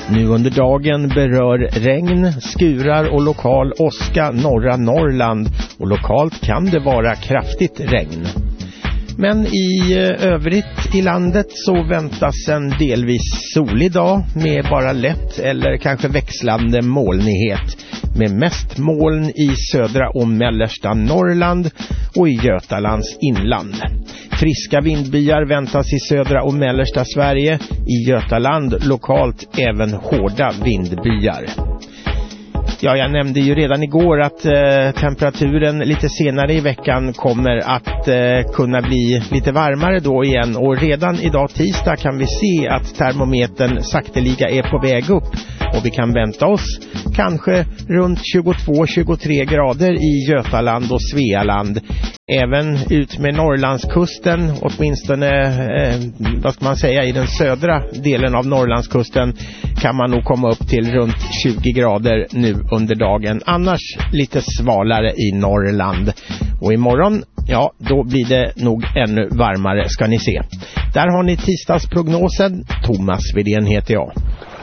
Nu under dagen berör regn, skurar och lokal åska norra Norrland och lokalt kan det vara kraftigt regn. Men i övrigt i landet så väntas en delvis solig dag med bara lätt eller kanske växlande molnighet med mest moln i södra och mellersta Norrland och i Götalands inland. Friska vindbyar väntas i södra och mellersta Sverige, i Götaland lokalt även hårda vindbyar. Ja, jag nämnde ju redan igår att temperaturen lite senare i veckan kommer att kunna bli lite varmare då igen. Och redan idag tisdag kan vi se att termometern sakteliga är på väg upp. Och vi kan vänta oss kanske runt 22-23 grader i Götaland och Svealand. Även ut med Norrlandskusten, åtminstone vad ska man säga, i den södra delen av Norrlandskusten kan man nog komma upp till runt 20 grader nu under dagen. Annars lite svalare i Norrland. Och imorgon, ja, då blir det nog ännu varmare ska ni se. Där har ni tisdagsprognosen. Thomas Widén heter jag.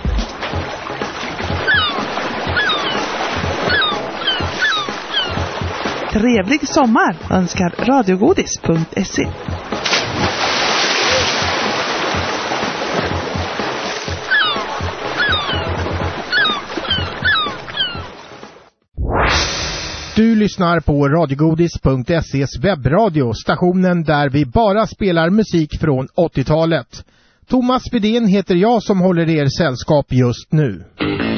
Trevlig sommar önskar radiogodis.se. Du lyssnar på radiogodis.se:s webbradio, stationen där vi bara spelar musik från 80-talet. Thomas Widén heter jag som håller er sällskap just nu.